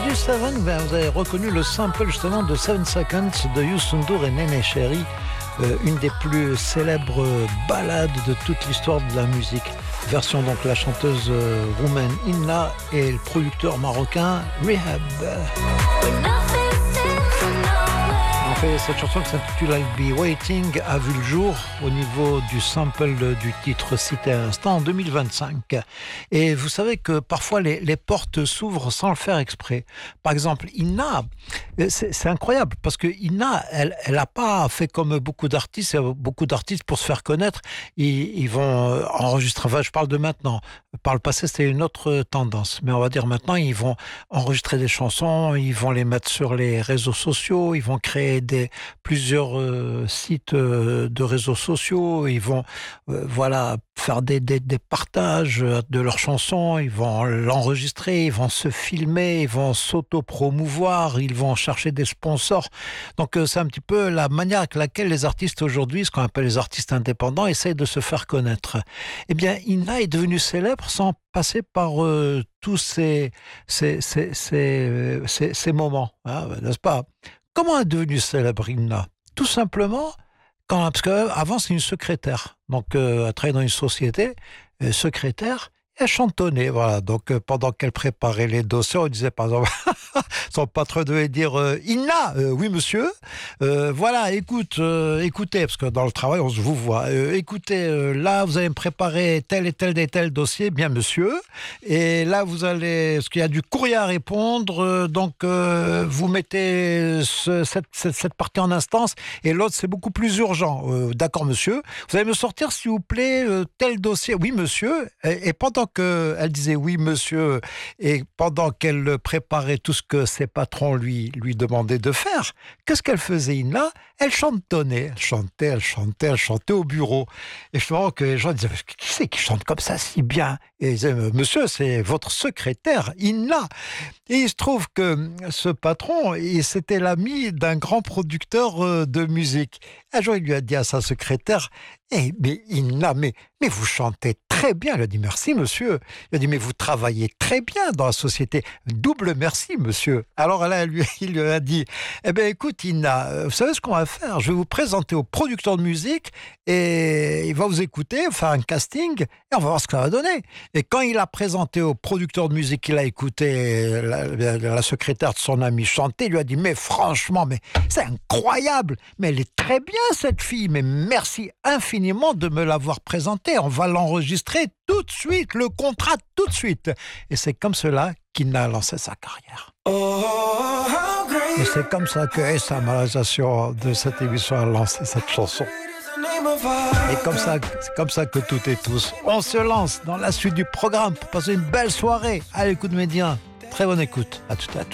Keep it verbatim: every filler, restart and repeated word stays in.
Seven, ben, vous avez reconnu le sample justement de Seven Seconds de Youssou N'Dour et Néné Chéri, euh, une des plus célèbres ballades de toute l'histoire de la musique. Version donc la chanteuse euh, roumaine Inna et le producteur marocain Rehab. En fait, cette chanson qui s'intitule I'll Be Waiting a vu le jour au niveau du sample du titre cité à l'instant en deux mille vingt-cinq. Et vous savez que parfois les, les portes s'ouvrent sans le faire exprès. Par exemple, Inna, c'est, c'est incroyable parce que Inna, elle, elle a pas fait comme beaucoup d'artistes. Beaucoup d'artistes pour se faire connaître, ils, ils vont enregistrer. Enfin, je parle de maintenant. Par le passé, c'était une autre tendance. Mais on va dire maintenant, ils vont enregistrer des chansons, ils vont les mettre sur les réseaux sociaux, ils vont créer des, plusieurs euh, sites euh, de réseaux sociaux, ils vont euh, voilà, faire des, des, des partages de leurs chansons, ils vont l'enregistrer, ils vont se filmer, ils vont s'auto-promouvoir, ils vont chercher des sponsors. Donc euh, c'est un petit peu la manière avec laquelle les artistes aujourd'hui, ce qu'on appelle les artistes indépendants, essayent de se faire connaître. Eh bien, Inna est devenue célèbre sans passer par euh, tous ces, ces, ces, ces, ces, ces moments, hein, n'est-ce pas ? Comment est devenue célèbre Inna ? Tout simplement, quand, parce qu'avant c'est une secrétaire, donc euh, elle travaillait dans une société, euh, secrétaire, elle chantonnait, voilà. Donc euh, pendant qu'elle préparait les dossiers, on disait par exemple, son patron devait dire euh, Inna, euh, oui monsieur, euh, voilà, écoute, euh, écoutez, parce que dans le travail on se vous voit, euh, écoutez, euh, là vous allez me préparer tel et tel et tel dossier, bien monsieur, et là vous allez, parce qu'il y a du courrier à répondre, euh, donc euh, vous mettez ce, cette, cette, cette partie en instance, et l'autre c'est beaucoup plus urgent, euh, d'accord monsieur, vous allez me sortir s'il vous plaît euh, tel dossier, oui monsieur, et, et pendant qu'elle disait oui monsieur et pendant qu'elle préparait tout ce que ses patrons lui, lui demandaient de faire, qu'est-ce qu'elle faisait Inna ? Elle chantonnait, elle chantait, elle chantait, elle chantait au bureau. Et je vois que les gens disaient qui c'est qui chante comme ça si bien ? Et ils disaient monsieur c'est votre secrétaire Inna. Et il se trouve que ce patron, c'était l'ami d'un grand producteur de musique. Un jour il lui a dit à sa secrétaire eh, mais Inna, mais, mais vous chantez très bien. Elle a dit merci monsieur. Il a dit mais vous travaillez très bien dans la société. Double merci monsieur. Alors là lui, il lui a dit eh bien écoute Inna, vous savez ce qu'on va faire ? Je vais vous présenter au producteur de musique et il va vous écouter, faire un casting et on va voir ce que ça va donner. Et quand il a présenté au producteur de musique, il a écouté la, la, la secrétaire de son ami chanter, il lui a dit mais franchement, mais c'est incroyable, mais elle est très bien cette fille, mais merci infiniment de me l'avoir présentée, on va l'enregistrer tout de suite, le contrat tout de suite. Et c'est comme cela qu'il a lancé sa carrière. Et c'est comme ça que S A, la réalisation de cette émission, a lancé cette chanson. Et comme ça, c'est comme ça que toutes et tous, on se lance dans la suite du programme pour passer une belle soirée à l'écoute média. Très bonne écoute, à tout à tout.